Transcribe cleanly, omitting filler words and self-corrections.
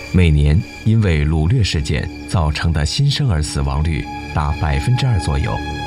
每年因为掳掠事件造成的新生儿死亡率达2%左右。